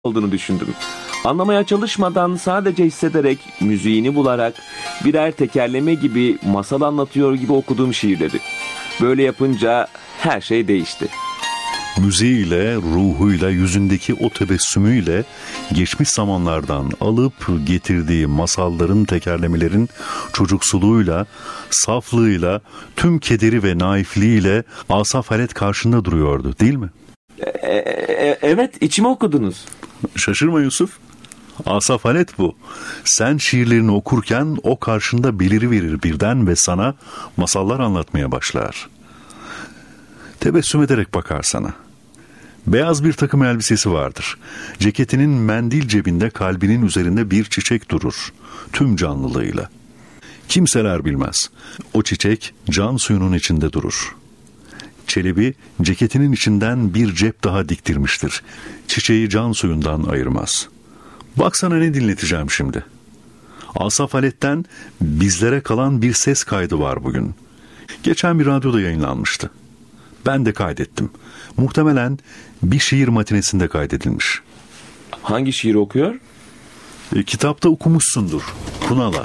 olduğunu düşündüm. Anlamaya çalışmadan sadece hissederek, müziğini bularak birer tekerleme gibi masal anlatıyor gibi okuduğum şiirleri. Böyle yapınca her şey değişti. Müziğiyle, ruhuyla, yüzündeki o tebessümüyle geçmiş zamanlardan alıp getirdiği masalların, tekerlemelerin çocuksuluğuyla, saflığıyla, tüm kederi ve naifliğiyle Asaf Halet karşında duruyordu, değil mi? Evet, içime okudunuz. Şaşırma Yusuf. Asaf Halet bu. Sen şiirlerini okurken o karşında beliriverir birden ve sana masallar anlatmaya başlar. Tebessüm ederek bakar sana. Beyaz bir takım elbisesi vardır. Ceketinin mendil cebinde kalbinin üzerinde bir çiçek durur. Tüm canlılığıyla. Kimseler bilmez. O çiçek can suyunun içinde durur. Çelebi ceketinin içinden bir cep daha diktirmiştir. Çiçeği can suyundan ayırmaz. Baksana ne dinleteceğim şimdi. Asaf Halet'ten bizlere kalan bir ses kaydı var bugün. Geçen bir radyoda yayınlanmıştı. Ben de kaydettim. Muhtemelen bir şiir matinesinde kaydedilmiş. Hangi şiir okuyor? Kitapta okumuşsundur. Kunala.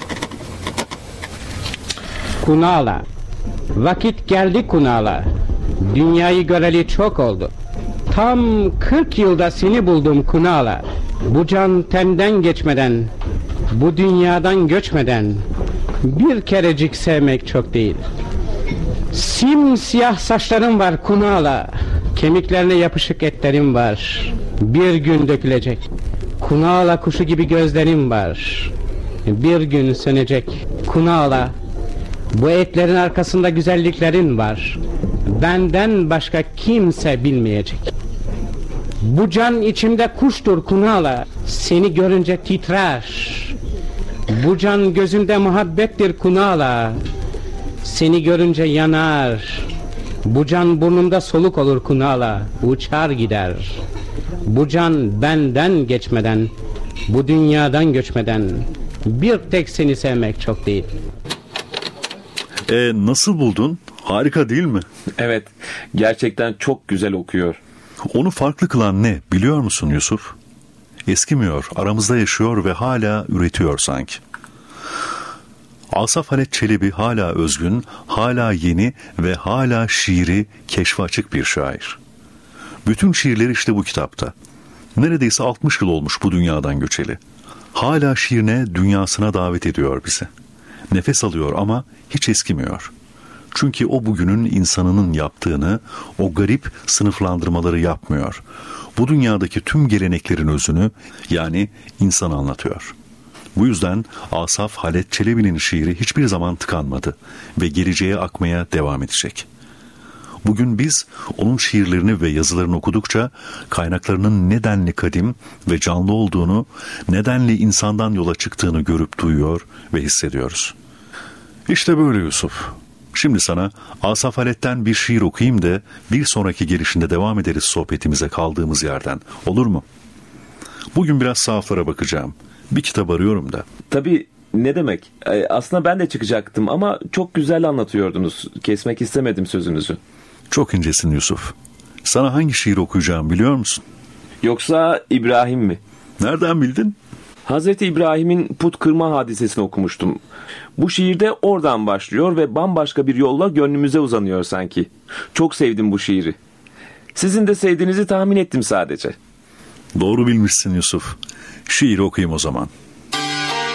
Kunala. Vakit geldi Kunala. Dünyayı göreli çok oldu. Tam 40 yılda seni buldum Kunala. Bu can tenden geçmeden, bu dünyadan göçmeden bir kerecik sevmek çok değil. Simsiyah saçların var Kunala. Kemiklerine yapışık etlerim var. Bir gün dökülecek. Kunala kuşu gibi gözlerim var. Bir gün sönecek. Kunala, bu etlerin arkasında güzelliklerin var. Benden başka kimse bilmeyecek. Bu can içimde kuştur Kunala. Seni görünce titrer. Bu can gözümde muhabbettir Kunala. Seni görünce yanar. Bu can burnumda soluk olur Kunala. Uçar gider. Bu can benden geçmeden, bu dünyadan göçmeden bir tek seni sevmek çok değil. Nasıl buldun? Harika değil mi? Evet, gerçekten çok güzel okuyor. Onu farklı kılan ne biliyor musun Yusuf? Eskimiyor, aramızda yaşıyor ve hala üretiyor sanki. Asaf Halet Çelebi hala özgün, hala yeni ve hala şiiri keşfe açık bir şair. Bütün şiirleri işte bu kitapta. Neredeyse 60 yıl olmuş bu dünyadan göçeli. Hala şiirine, dünyasına davet ediyor bizi. Nefes alıyor ama hiç eskimiyor. Çünkü o bugünün insanının yaptığını, o garip sınıflandırmaları yapmıyor. Bu dünyadaki tüm geleneklerin özünü, yani insanı anlatıyor. Bu yüzden Asaf Halet Çelebi'nin şiiri hiçbir zaman tıkanmadı ve geleceğe akmaya devam edecek. Bugün biz onun şiirlerini ve yazılarını okudukça kaynaklarının nedenli kadim ve canlı olduğunu, nedenli insandan yola çıktığını görüp duyuyor ve hissediyoruz. İşte böyle Yusuf. Şimdi sana Asaf Halet'ten bir şiir okuyayım da bir sonraki gelişinde devam ederiz sohbetimize kaldığımız yerden. Olur mu? Bugün biraz sahaflara bakacağım. Bir kitap arıyorum da. Tabii, ne demek? Aslında ben de çıkacaktım ama çok güzel anlatıyordunuz. Kesmek istemedim sözünüzü. Çok incesin Yusuf. Sana hangi şiir okuyacağım biliyor musun? Yoksa İbrahim mi? Nereden bildin? Hazreti İbrahim'in put kırma hadisesini okumuştum. Bu şiirde oradan başlıyor ve bambaşka bir yolla gönlümüze uzanıyor sanki. Çok sevdim bu şiiri. Sizin de sevdiğinizi tahmin ettim sadece. Doğru bilmişsin Yusuf. Şiir okuyayım o zaman.